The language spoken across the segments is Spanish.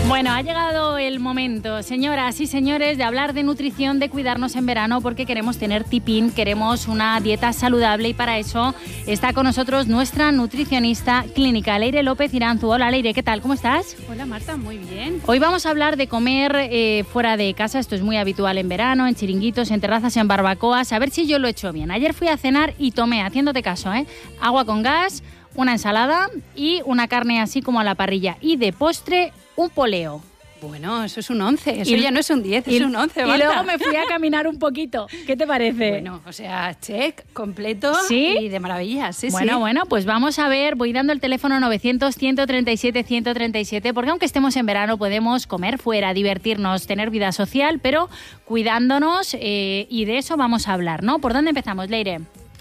Bueno, ha llegado el momento, señoras y señores, de hablar de nutrición, de cuidarnos en verano, porque queremos tener tipín, queremos una dieta saludable y para eso está con nosotros nuestra nutricionista clínica, Leire López Iranzu. Hola Leire, ¿qué tal? ¿Cómo estás? Hola Marta, muy bien. Hoy vamos a hablar de comer fuera de casa, esto es muy habitual en verano, en chiringuitos, en terrazas, en barbacoas, a ver si yo lo he hecho bien. Ayer fui a cenar y tomé, haciéndote caso, agua con gas, una ensalada y una carne así como a la parrilla y de postre un poleo. Bueno, eso es un 11, eso ya no es un 10, es un 11, Marta. Y luego me fui a caminar un poquito. ¿Qué te parece? Bueno, o sea, check, completo. ¿Sí? Y de maravilla, sí, bueno, sí. Bueno, pues vamos a ver, voy dando el teléfono 900-137-137, porque aunque estemos en verano podemos comer fuera, divertirnos, tener vida social, pero cuidándonos y de eso vamos a hablar, ¿no? ¿Por dónde empezamos, Leire?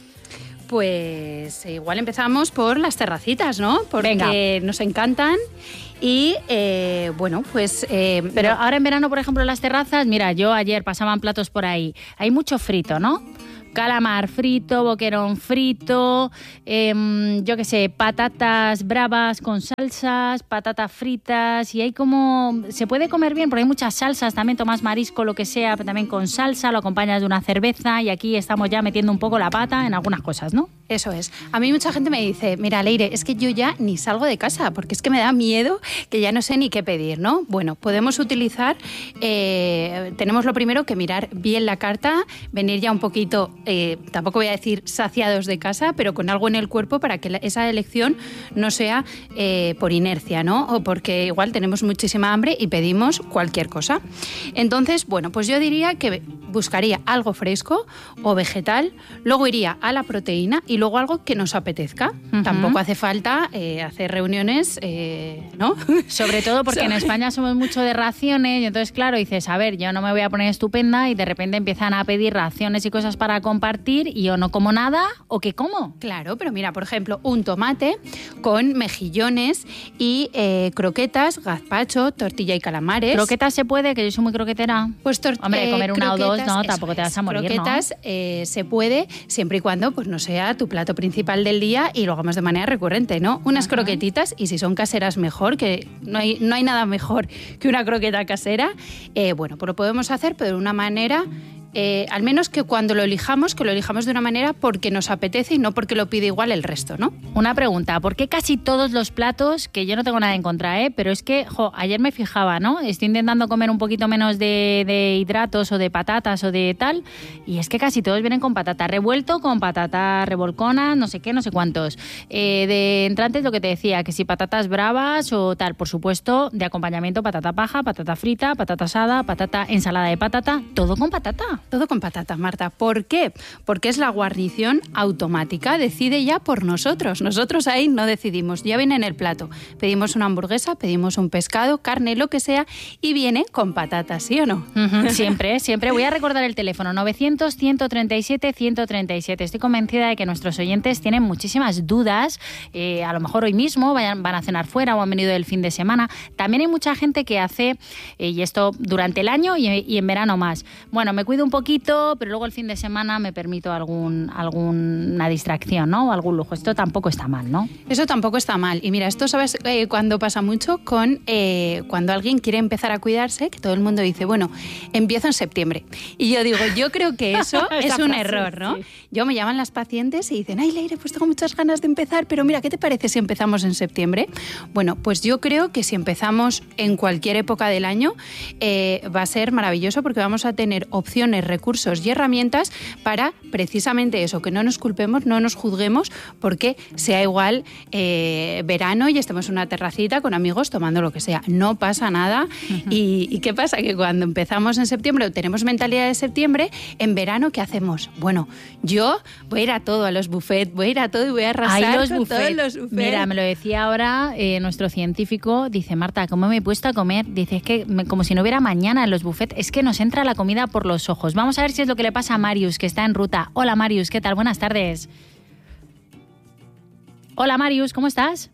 Pues igual empezamos por las terracitas, ¿no? Porque Venga. nos encantan. Y bueno, pues... Pero ahora en verano, por ejemplo, en las terrazas, mira, yo ayer pasaban platos por ahí. Hay mucho frito, ¿no? Calamar frito, boquerón frito, yo qué sé, patatas bravas con salsas, patatas fritas, y hay como... Se puede comer bien porque hay muchas salsas, también tomas marisco, lo que sea, pero también con salsa, lo acompañas de una cerveza y aquí estamos ya metiendo un poco la pata en algunas cosas, ¿no? Eso es. A mí mucha gente me dice, mira, Leire, es que yo ya ni salgo de casa porque es que me da miedo que ya no sé ni qué pedir, ¿no? Bueno, podemos utilizar, tenemos lo primero que mirar bien la carta, venir ya un poquito, tampoco voy a decir saciados de casa, pero con algo en el cuerpo para que esa elección no sea por inercia, ¿no? O porque igual tenemos muchísima hambre y pedimos cualquier cosa. Entonces, bueno, pues yo diría que buscaría algo fresco o vegetal, luego iría a la proteína y luego algo que nos apetezca. Uh-huh. Tampoco hace falta hacer reuniones, ¿no? Sobre todo porque en España somos mucho de raciones y entonces, claro, dices, a ver, yo no me voy a poner estupenda y de repente empiezan a pedir raciones y cosas para compartir y yo no como nada o ¿qué como? Claro, pero mira, por ejemplo, un tomate con mejillones y croquetas, gazpacho, tortilla y calamares. ¿Croquetas se puede? Que yo soy muy croquetera. Pues hombre, comer una o dos, no, tampoco te vas a morir, croquetas, ¿no? Se puede siempre y cuando pues no sea tu plato principal del día y lo hagamos de manera recurrente, ¿no? Unas croquetitas, y si son caseras mejor, que no hay nada mejor que una croqueta casera. Bueno, pues lo podemos hacer, pero de una manera... al menos que cuando lo elijamos de una manera porque nos apetece y no porque lo pide igual el resto, ¿no? Una pregunta, ¿por qué casi todos los platos, que yo no tengo nada en contra, pero es que, ayer me fijaba, ¿no? Estoy intentando comer un poquito menos de hidratos o de patatas o de tal, y es que casi todos vienen con patata revuelto, con patata revolcona, no sé qué, no sé cuántos. De entrantes lo que te decía, que si patatas bravas o tal, por supuesto, de acompañamiento patata paja, patata frita, patata asada, patata ensalada de patata, todo con patata. Todo con patatas, Marta. ¿Por qué? Porque es la guarnición automática, decide ya por nosotros. Nosotros ahí no decidimos, ya viene en el plato. Pedimos una hamburguesa, pedimos un pescado, carne, lo que sea, y viene con patatas, ¿sí o no? Uh-huh. Siempre, siempre. Voy a recordar el teléfono, 900-137-137. Estoy convencida de que nuestros oyentes tienen muchísimas dudas. A lo mejor hoy mismo van a cenar fuera o han venido el fin de semana. También hay mucha gente que hace, y esto durante el año y en verano más. Bueno, me cuido un poquito, pero luego el fin de semana me permito alguna distracción, ¿no? O algún lujo. Esto tampoco está mal, ¿no? Eso tampoco está mal. Y mira, esto, ¿sabes cuándo pasa mucho? Cuando alguien quiere empezar a cuidarse, que todo el mundo dice, bueno, empiezo en septiembre. Y yo digo, yo creo que eso es un error, ¿no? Sí. Yo me llaman las pacientes y dicen, ay, Leire, pues tengo muchas ganas de empezar, pero mira, ¿qué te parece si empezamos en septiembre? Bueno, pues yo creo que si empezamos en cualquier época del año, va a ser maravilloso porque vamos a tener opciones, recursos y herramientas para precisamente eso, que no nos culpemos, no nos juzguemos porque sea igual verano y estemos en una terracita con amigos tomando lo que sea. No pasa nada. Uh-huh. ¿Y qué pasa? Que cuando empezamos en septiembre o tenemos mentalidad de septiembre, en verano, ¿qué hacemos? Bueno, yo voy a ir a todo, a los buffets, voy a ir a todo y voy a arrasar con todos los buffets. Mira, me lo decía ahora nuestro científico, dice, Marta, ¿cómo me he puesto a comer? Dice, es que como si no hubiera mañana en los buffets, es que nos entra la comida por los ojos. Vamos a ver si es lo que le pasa a Marius, que está en ruta. Hola, Marius, ¿qué tal? Buenas tardes. Hola, Marius, ¿cómo estás?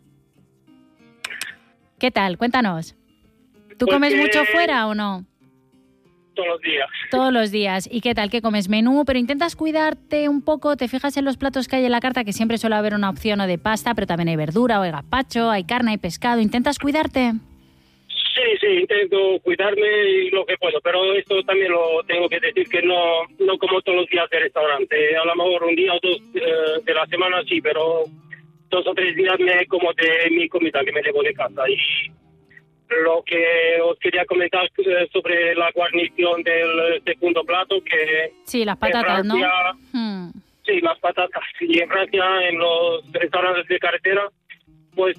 ¿Qué tal? Cuéntanos. ¿Tú comes mucho fuera o no? Todos los días. Todos los días. ¿Y qué tal? ¿Qué comes? ¿Menú? ¿Pero intentas cuidarte un poco? ¿Te fijas en los platos que hay en la carta? Que siempre suele haber una opción o de pasta, pero también hay verdura o hay gazpacho, hay carne, hay pescado. ¿Intentas cuidarte? Sí, intento cuidarme y lo que puedo, pero esto también lo tengo que decir que no como todos los días de restaurante. A lo mejor un día o dos de la semana sí, pero 2 o 3 días me como de mi comida que me llevo de casa. Y lo que os quería comentar sobre la guarnición del segundo plato, que sí, las patatas, Francia, ¿no? Sí, las patatas. Y en Francia, en los restaurantes de carretera, pues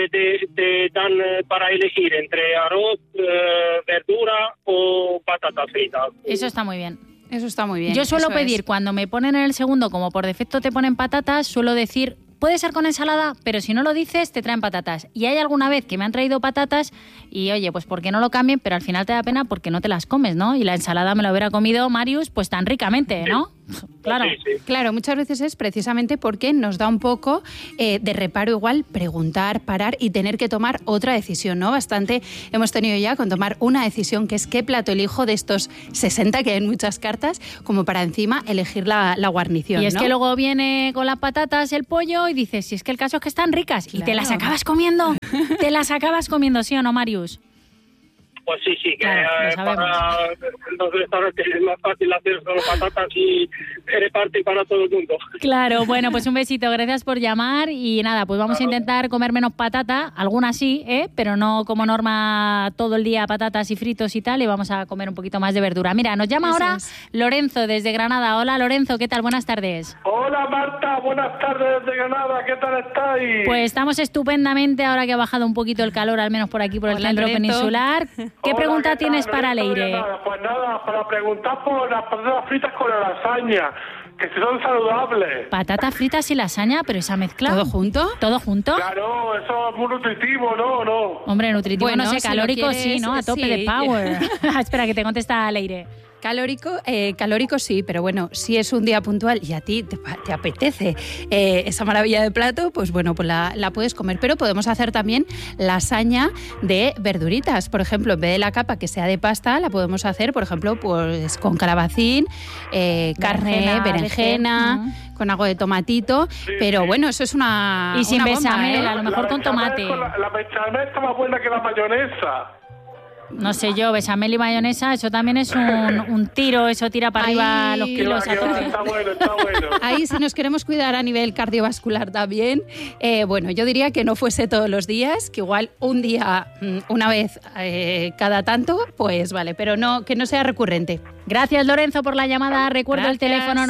te dan para elegir entre arroz, verdura o patatas fritas. Eso está muy bien. Eso está muy bien. Yo suelo pedir, cuando me ponen en el segundo, como por defecto te ponen patatas, suelo decir, puede ser con ensalada, pero si no lo dices, te traen patatas. Y hay alguna vez que me han traído patatas y, oye, pues ¿por qué no lo cambien? Pero al final te da pena porque no te las comes, ¿no? Y la ensalada me la hubiera comido, Marius, pues tan ricamente, ¿no? Claro. Sí. Claro, muchas veces es precisamente porque nos da un poco de reparo igual preguntar, parar y tener que tomar otra decisión, ¿no? Bastante hemos tenido ya con tomar una decisión que es qué plato elijo de estos 60 que hay en muchas cartas, como para encima elegir la guarnición, Y es ¿no? que luego viene con las patatas el pollo y dices, si es que el caso es que están ricas y te Claro. las acabas comiendo. Te las acabas comiendo, ¿sí o no, Marius? Pues sí, que Claro, lo sabemos. para los restaurantes es más fácil hacer solo patatas y reparte para todo el mundo. Claro, bueno, pues un besito, gracias por llamar y nada, pues vamos a intentar comer menos patata, algunas sí, pero no como norma todo el día patatas y fritos y tal, y vamos a comer un poquito más de verdura. Mira, nos llama Eso ahora es. Lorenzo desde Granada. Hola Lorenzo, ¿qué tal? Buenas tardes. Hola Marta, buenas tardes desde Granada, ¿qué tal estáis? Pues estamos estupendamente ahora que ha bajado un poquito el calor, al menos por aquí, por el Hola, centro Lorenzo. peninsular. ¿Qué Hola, pregunta ¿qué tal? tienes para Lorenzo de Leire? Granada. Pues nada, para preguntar por las patatas fritas con la lasaña, que si son saludables. Patatas fritas y lasaña, pero esa mezcla. ¿Todo junto? ¿Todo junto? Claro, eso es muy nutritivo, ¿no? ¿No? Hombre, nutritivo, Bueno, no sé, si lo calórico quieres, sí, ¿no? A tope sí. de power. Espera, que te contesta Leire. Calórico sí, pero bueno, si es un día puntual y a ti te apetece esa maravilla de plato, pues bueno, pues la puedes comer. Pero podemos hacer también lasaña de verduritas. Por ejemplo, en vez de la capa que sea de pasta, la podemos hacer, por ejemplo, pues con calabacín, carne, berenjena, con algo de tomatito. Pero bueno, eso es una Y sin una bomba, bechamel, ¿eh? a lo mejor con tomate. La bechamel está más buena que la mayonesa. No sé yo, bechamel y mayonesa, eso también es un tiro, eso tira para arriba Ay, los que kilos a Que va, tope. está bueno, está bueno. Ahí, si nos queremos cuidar a nivel cardiovascular también, bueno, yo diría que no fuese todos los días, que igual un día, una vez cada tanto, pues vale, pero no que no sea recurrente. Gracias, Lorenzo, por la llamada. Recuerdo el Gracias. teléfono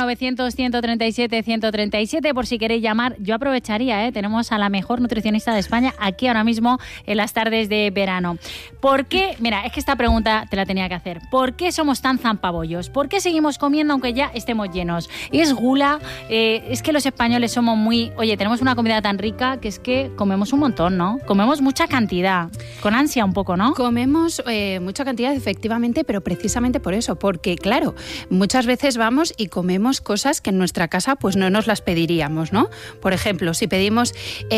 900-137-137 por si queréis llamar. Yo aprovecharía, tenemos a la mejor nutricionista de España aquí ahora mismo en las tardes de verano. ¿Por qué? Mira, es que esta pregunta te la tenía que hacer. ¿Por qué somos tan zampabollos? ¿Por qué seguimos comiendo aunque ya estemos llenos? ¿Es gula? Es que los españoles somos muy... Oye, tenemos una comida tan rica que es que comemos un montón, ¿no? Comemos mucha cantidad. Con ansia un poco, ¿no? Comemos mucha cantidad, efectivamente, pero precisamente por eso, porque claro, muchas veces vamos y comemos cosas que en nuestra casa pues no nos las pediríamos, ¿no? Por ejemplo, si pedimos...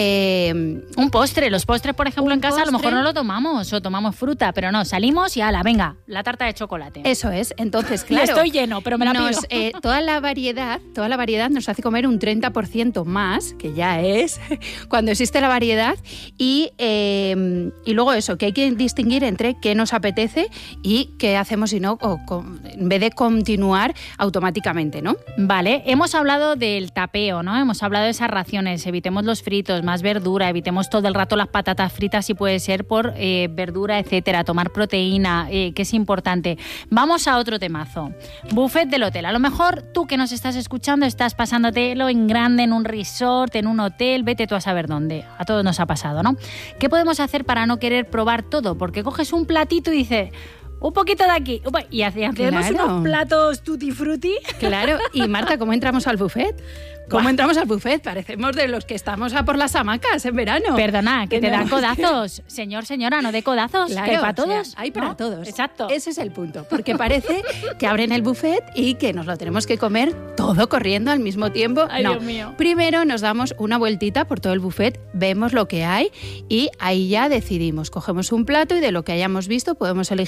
Un postre. Los postres, por ejemplo, en casa a lo mejor postre. no lo tomamos o tomamos fruta, pero no, salimos y ala, venga, la tarta de chocolate. Eso es, entonces, Y claro... estoy lleno, pero me la pido. Toda la variedad nos hace comer un 30% más, que ya es, cuando existe la variedad, y luego eso, que hay que distinguir entre qué nos apetece y qué hacemos si no, en vez de continuar automáticamente, ¿no? Vale, hemos hablado del tapeo, ¿no? Hemos hablado de esas raciones, evitemos los fritos, más verdura, evitemos todo el rato las patatas fritas si puede ser por verdura, etcétera, tomar proteína, que es importante. Vamos a otro temazo. Buffet del hotel. A lo mejor tú que nos estás escuchando estás pasándotelo en grande, en un resort, en un hotel, vete tú a saber dónde. A todos nos ha pasado, ¿no? ¿Qué podemos hacer para no querer probar todo? Porque coges un platito y dices... Un poquito de aquí. Y hacemos Claro. unos platos tutti frutti. Claro, y Marta, ¿cómo entramos al buffet? ¿Cómo entramos al buffet? Parecemos de los que estamos a por las hamacas en verano. Perdona, que te dan Tenemos que- codazos. Señor, señora, no de codazos. Claro, que hay para o sea, todos. hay para ¿no? todos. Exacto. Ese es el punto. Porque parece que abren el buffet y que nos lo tenemos que comer todo corriendo al mismo tiempo. Ay, no. Dios mío. Primero nos damos una vueltita por todo el buffet, vemos lo que hay y ahí ya decidimos. Cogemos un plato y de lo que hayamos visto podemos elegir igual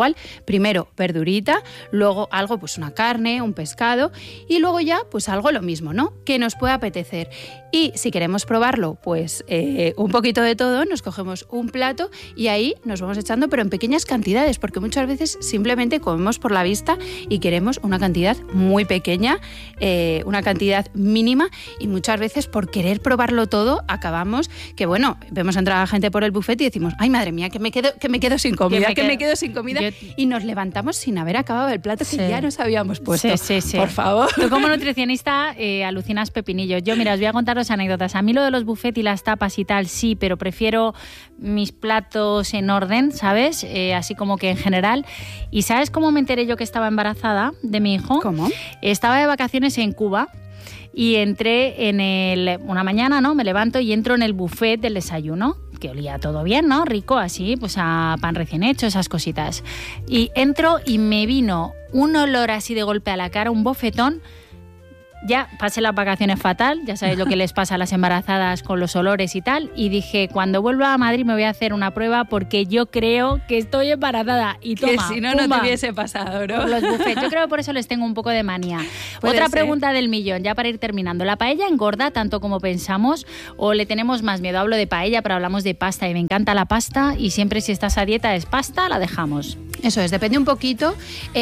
cual, primero verdurita, luego algo, pues una carne, un pescado, y luego ya pues algo lo mismo, ¿no? Que nos pueda apetecer. Y si queremos probarlo, pues un poquito de todo, nos cogemos un plato y ahí nos vamos echando, pero en pequeñas cantidades, porque muchas veces simplemente comemos por la vista y queremos una cantidad muy pequeña, una cantidad mínima, y muchas veces por querer probarlo todo acabamos que, bueno, vemos entrar a la gente por el buffet y decimos, ay, madre mía, que me quedo sin comida, y nos levantamos sin haber acabado el plato que ya nos habíamos puesto. Sí. Por favor. Tú como nutricionista alucinas pepinillos. Yo, mira, os voy a contar anécdotas. A mí lo de los buffets y las tapas y tal, sí, pero prefiero mis platos en orden, ¿sabes? Así como que en general. ¿Y sabes cómo me enteré yo que estaba embarazada de mi hijo? ¿Cómo? Estaba de vacaciones en Cuba y entré una mañana, ¿no? Me levanto y entro en el buffet del desayuno, que olía todo bien, ¿no? Rico, así, pues a pan recién hecho, esas cositas. Y entro y me vino un olor así de golpe a la cara, un bofetón. Ya pasé las vacaciones fatal, ya sabéis lo que les pasa a las embarazadas con los olores y tal, y dije, cuando vuelva a Madrid me voy a hacer una prueba porque yo creo que estoy embarazada. Y toma, que si no, no te hubiese pasado, ¿no? Los buffets. Yo creo que por eso les tengo un poco de manía. Otra pregunta del millón, ya para ir terminando. ¿La paella engorda tanto como pensamos o le tenemos más miedo? Hablo de paella, pero hablamos de pasta y me encanta la pasta y siempre si estás a dieta es pasta, la dejamos. Eso es, depende un poquito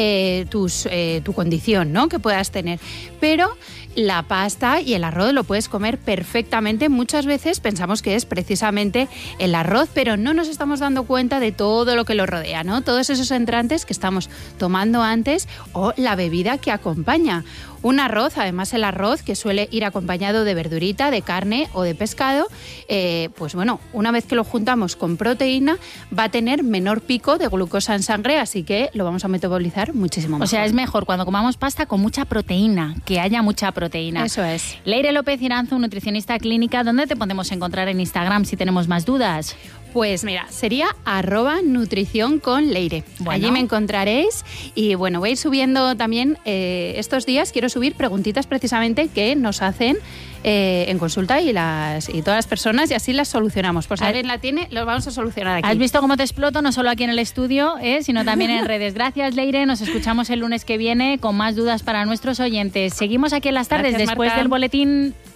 tu condición, ¿no? Que puedas tener. Pero la pasta y el arroz lo puedes comer perfectamente. Muchas veces pensamos que es precisamente el arroz, pero no nos estamos dando cuenta de todo lo que lo rodea, ¿no? Todos esos entrantes que estamos tomando antes o la bebida que acompaña. Un arroz, además el arroz que suele ir acompañado de verdurita, de carne o de pescado, pues bueno, una vez que lo juntamos con proteína va a tener menor pico de glucosa en sangre, así que lo vamos a metabolizar muchísimo mejor. O sea, es mejor cuando comamos pasta con mucha proteína, que haya mucha proteína. Eso es. Leire López Iranzu, nutricionista clínica, ¿dónde te podemos encontrar en Instagram si tenemos más dudas? Pues mira, sería @nutricionconleire. Bueno. Allí me encontraréis y bueno, voy a ir subiendo también estos días, quiero subir preguntitas precisamente que nos hacen en consulta y todas las personas y así las solucionamos. Por si alguien la tiene, los vamos a solucionar aquí. ¿Has visto cómo te exploto? No solo aquí en el estudio, sino también en redes. Gracias, Leire. Nos escuchamos el lunes que viene con más dudas para nuestros oyentes. Seguimos aquí en las tardes. Gracias, después Marta. del boletín.